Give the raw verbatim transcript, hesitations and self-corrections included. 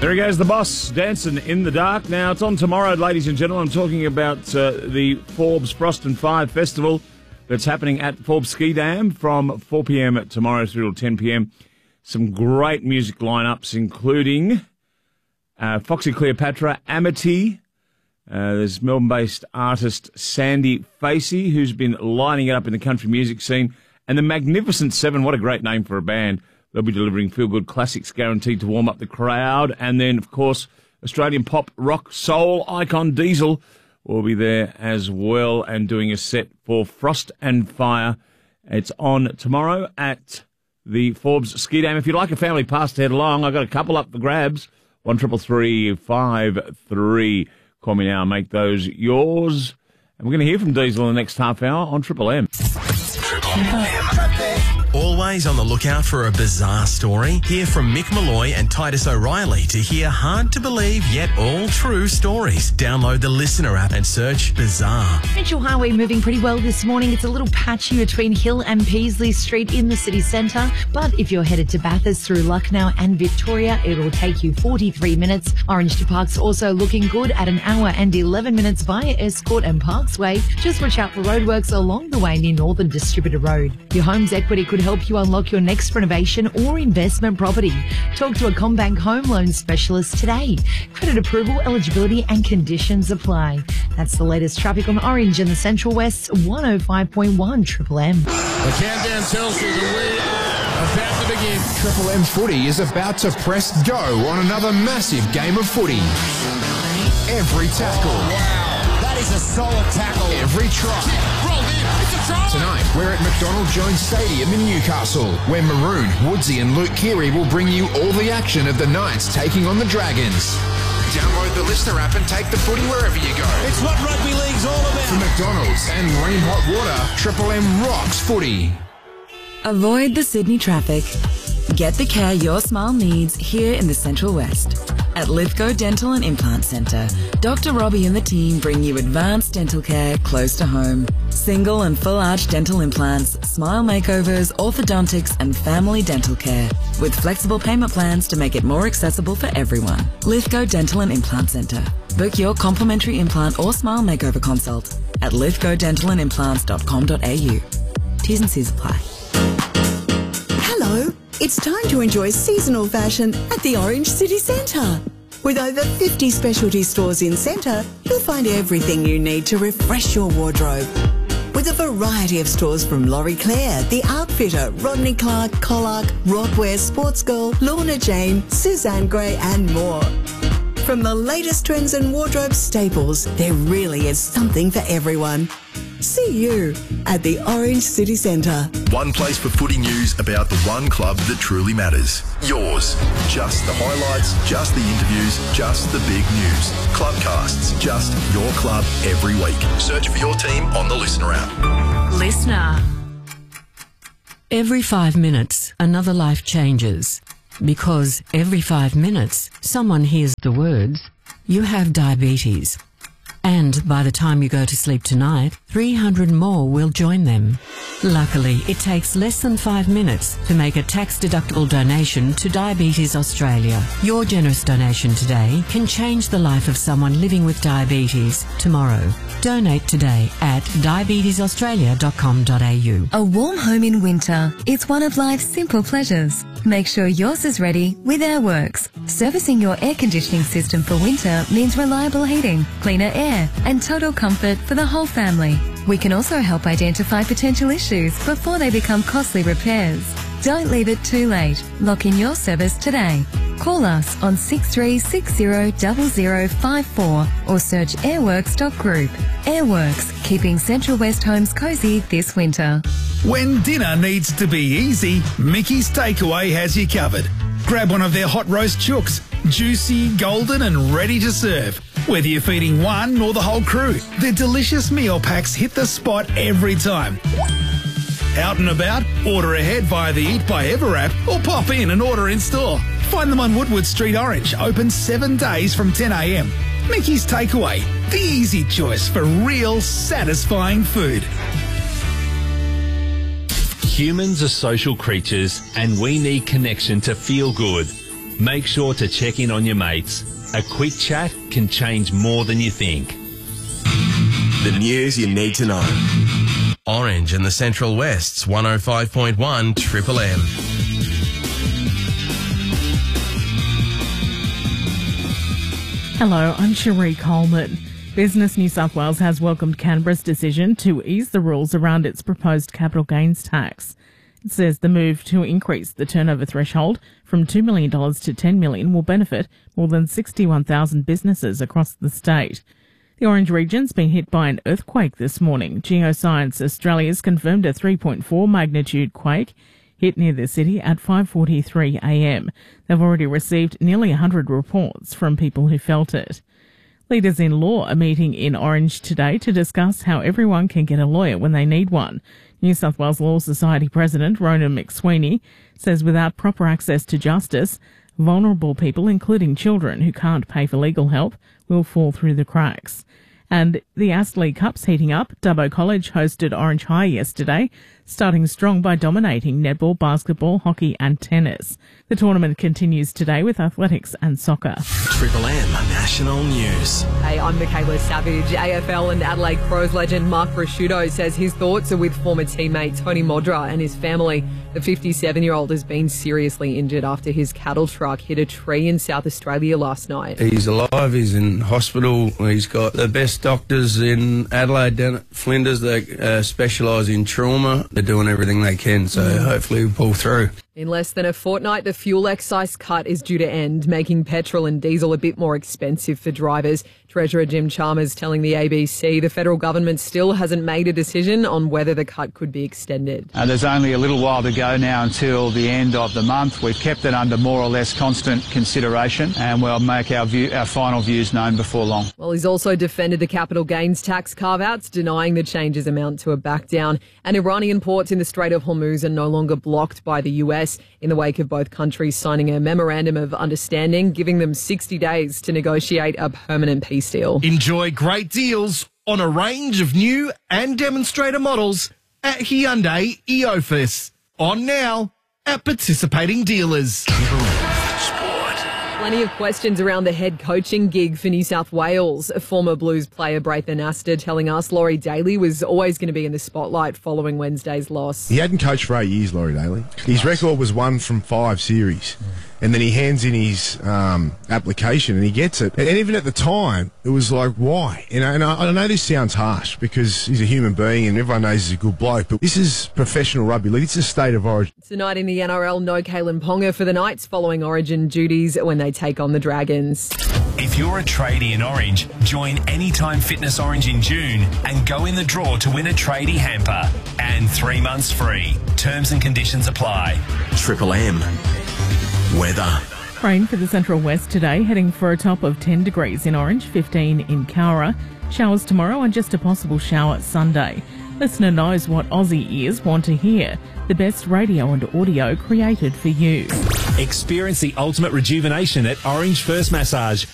There he goes, the boss, dancing in the dark. Now, it's on tomorrow, ladies and gentlemen. I'm talking about uh, the Forbes Frost and Fire Festival that's happening at Forbes Ski Dam from four p.m. tomorrow through till ten p.m. Some great music lineups, including uh, Foxy Cleopatra, Amity. Uh, there's Melbourne-based artist Sandy Facey, who's been lining it up in the country music scene. And the Magnificent Seven, what a great name for a band. They'll be delivering feel-good classics guaranteed to warm up the crowd. And then, of course, Australian pop, rock, soul icon Diesel will be there as well and doing a set for Frost and Fire. It's on tomorrow at the Forbes Ski Dam. If you'd like a family pass to head along, I've got a couple up for grabs. One triple three five three. Call me now, make those yours. And we're going to hear from Diesel in the next half hour on Triple M. Triple M. Always on the lookout for a bizarre story? Hear from Mick Malloy and Titus O'Reilly to hear hard-to-believe yet all-true stories. Download the Listener app and search Bizarre. Mitchell Highway moving pretty well this morning. It's a little patchy between Hill and Peasley Street in the city centre. But if you're headed to Bathurst through Lucknow and Victoria, it'll take you forty-three minutes. Orange to Park's also looking good at an hour and eleven minutes via Escort and Parksway. Just watch out for roadworks along the way near Northern Distributor Road. Your home's equity could help you unlock your next renovation or investment property. Talk to a CommBank home loan specialist today. Credit approval, eligibility and conditions apply. That's the latest traffic on Orange in the Central West, one oh five point one Triple M. The countdown tells you that we are about to begin. Triple M Footy is about to press go on another massive game of footy. Every tackle. Oh, wow. That is a solid tackle. Every try. Yeah, rolled in. It's a try. Tonight, we're at McDonald Jones Stadium in Newcastle, where Maroon, Woodsy and Luke Keary will bring you all the action of the Knights taking on the Dragons. Download the Listener app and take the footy wherever you go. It's what rugby league's all about. For McDonald's and Ream Hot Water, Triple M rocks footy. Avoid the Sydney traffic. Get the care your smile needs here in the Central West. At Lithgow Dental and Implant Centre, Doctor Robbie and the team bring you advanced dental care close to home. Single and full arch dental implants, smile makeovers, orthodontics and family dental care with flexible payment plans to make it more accessible for everyone. Lithgow Dental and Implant Centre. Book your complimentary implant or smile makeover consult at lithgow dental and implants dot com dot a u. T's and C's apply. Hello. It's time to enjoy seasonal fashion at the Orange City Centre. With over fifty specialty stores in Centre, you'll find everything you need to refresh your wardrobe. With a variety of stores from Laurie Claire, The Outfitter, Rodney Clark, Colac, Rockwear, Sports Girl, Lorna Jane, Suzanne Grey and more. From the latest trends and wardrobe staples, there really is something for everyone. See you at the Orange City Centre. One place for footy news about the one club that truly matters. Yours. Just the highlights, just the interviews, just the big news. Clubcasts, just your club every week. Search for your team on the Listener app. Listener. Every five minutes, another life changes. Because every five minutes, someone hears the words, "You have diabetes." And by the time you go to sleep tonight, three hundred more will join them. Luckily, it takes less than five minutes to make a tax-deductible donation to Diabetes Australia. Your generous donation today can change the life of someone living with diabetes tomorrow. Donate today at diabetes australia dot com dot a u. A warm home in winter. It's one of life's simple pleasures. Make sure yours is ready with Airworks. Servicing your air conditioning system for winter means reliable heating, cleaner air, and total comfort for the whole family. We can also help identify potential issues before they become costly repairs. Don't leave it too late. Lock in your service today. Call us on six three six zero zero zero five four or search airworks dot group. Airworks, keeping Central West homes cosy this winter. When dinner needs to be easy, Mickey's Takeaway has you covered. Grab one of their hot roast chooks, juicy, golden and ready to serve. Whether you're feeding one or the whole crew, their delicious meal packs hit the spot every time. Out and about? Order ahead via the Eat by Ever app or pop in and order in store. Find them on Woodward Street Orange, open seven days from ten a m. Mickey's Takeaway, the easy choice for real satisfying food. Humans are social creatures and we need connection to feel good. make sure to check in on your mates. A quick chat can change more than you think. The news you need to know. Orange and the Central West's one oh five point one Triple M. Hello, I'm Cherie Coleman. Business New South Wales has welcomed Canberra's decision to ease the rules around its proposed capital gains tax. It says the move to increase the turnover threshold from two million dollars to ten million dollars will benefit more than sixty-one thousand businesses across the state. The Orange region's been hit by an earthquake this morning. Geoscience Australia's confirmed a three point four magnitude quake hit near the city at five forty-three a m. They've already received nearly one hundred reports from people who felt it. Leaders in law are meeting in Orange today to discuss how everyone can get a lawyer when they need one. New South Wales Law Society President Ronan McSweeney says without proper access to justice, vulnerable people, including children who can't pay for legal help, will fall through the cracks. And the Astley Cup's heating up. Dubbo College hosted Orange High yesterday, starting strong by dominating netball, basketball, hockey and tennis. The tournament continues today with athletics and soccer. Triple M National News. Hey, I'm Michaela Savage. A F L and Adelaide Crows legend Mark Prosciutto says his thoughts are with former teammate Tony Modra and his family. The fifty-seven-year-old has been seriously injured after his cattle truck hit a tree in South Australia last night. He's alive, he's in hospital, he's got the best doctors in Adelaide down at Flinders that uh, specialise in trauma. They're doing everything they can, so mm. hopefully we'll pull through. In less than a fortnight, the fuel excise cut is due to end, making petrol and diesel a bit more expensive for drivers. Treasurer Jim Chalmers telling the A B C the federal government still hasn't made a decision on whether the cut could be extended. Uh, there's only a little while to go now until the end of the month. We've kept it under more or less constant consideration and we'll make our, view, our final views known before long. Well, he's also defended the capital gains tax carve-outs, denying the changes amount to a back-down. And Iranian ports in the Strait of Hormuz are no longer blocked by the U S in the wake of both countries signing a memorandum of understanding, giving them sixty days to negotiate a permanent peace deal. Enjoy great deals on a range of new and demonstrator models at Hyundai Eofus. On now at participating dealers. Plenty of questions around the head coaching gig for New South Wales. Former Blues player Braithen Astor telling us Laurie Daly was always going to be in the spotlight following Wednesday's loss. He hadn't coached for eight years, Laurie Daly. His record was one from five series. And then he hands in his um, application and he gets it. And even at the time, it was like, why? You know, and I, I know this sounds harsh because he's a human being and everyone knows he's a good bloke, but this is professional rugby league. It's a state of origin. Tonight in the N R L, no Kalen Ponga for the Knights following origin duties when they take on the Dragons. If you're a tradie in Orange, join Anytime Fitness Orange in June and go in the draw to win a tradie hamper. And three months free. Terms and conditions apply. Triple M. Weather. Rain for the Central West today, heading for a top of ten degrees in Orange, fifteen in Cowra. Showers tomorrow and just a possible shower Sunday. Listener knows what Aussie ears want to hear. The best radio and audio created for you. Experience the ultimate rejuvenation at Orange First Massage.